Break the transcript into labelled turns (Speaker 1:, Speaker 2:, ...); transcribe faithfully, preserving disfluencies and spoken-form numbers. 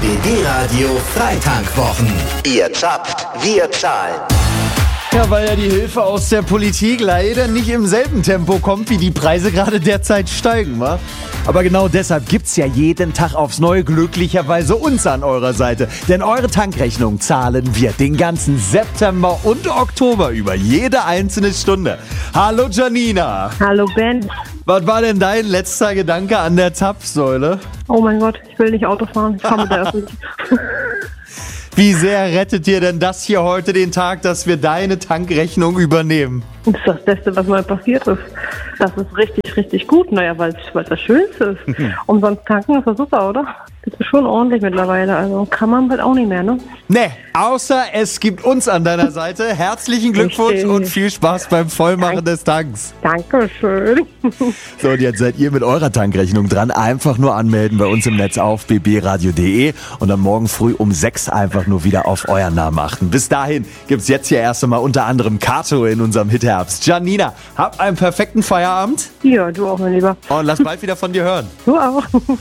Speaker 1: B B-Radio Freitankwwochen. Ihr zappt, wir zahlen.
Speaker 2: Ja, weil ja die Hilfe aus der Politik leider nicht im selben Tempo kommt, wie die Preise gerade derzeit steigen, wa? Aber genau deshalb gibt's ja jeden Tag aufs Neue glücklicherweise uns an eurer Seite. Denn eure Tankrechnung zahlen wir den ganzen September und Oktober über, jede einzelne Stunde. Hallo Janina.
Speaker 3: Hallo Ben.
Speaker 2: Was war denn dein letzter Gedanke an der Zapfsäule?
Speaker 3: Oh mein Gott, ich will nicht Auto fahren, ich fahre mit der öffentlichen.
Speaker 2: Wie sehr rettet dir denn das hier heute den Tag, dass wir deine Tankrechnung übernehmen?
Speaker 3: Das ist das Beste, was mal passiert ist. Das ist richtig, richtig gut. Naja, weil es das Schönste ist. Umsonst tanken ist das super, oder? Das ist schon ordentlich mittlerweile. Also kann man halt auch nicht mehr, ne?
Speaker 2: Ne, außer es gibt uns an deiner Seite. Herzlichen Glückwunsch
Speaker 3: Richtig.
Speaker 2: und viel Spaß beim Vollmachen des Tanks.
Speaker 3: Dankeschön.
Speaker 2: So, und jetzt seid ihr mit eurer Tankrechnung dran. Einfach nur anmelden bei uns im Netz auf b b radio punkt d e und dann morgen früh um sechs einfach nur wieder auf euren Namen achten. Bis dahin gibt's jetzt hier erst einmal unter anderem Kato in unserem Hitherbst. Janina, hab einen perfekten Feierabend
Speaker 3: Ja, du auch, mein Lieber.
Speaker 2: und lass bald wieder von dir hören.
Speaker 3: Du auch.